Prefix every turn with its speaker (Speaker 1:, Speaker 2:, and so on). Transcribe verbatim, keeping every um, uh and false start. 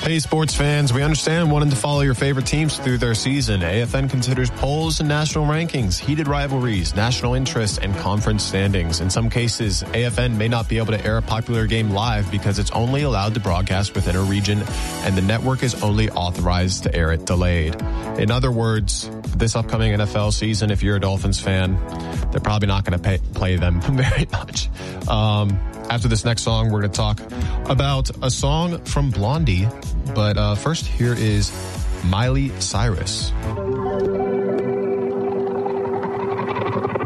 Speaker 1: Hey, sports fans, we understand wanting to follow your favorite teams through their season. A F N considers polls and national rankings, heated rivalries, national interest, and conference standings. In some cases, A F N may not be able to air a popular game live because it's only allowed to broadcast within a region, and the network is only authorized to air it delayed. In other words, this upcoming N F L season, if you're a Dolphins fan, they're probably not going to play them very much. Um, after this next song, we're going to talk about a song from Blondie. But uh, first, here is Miley Cyrus.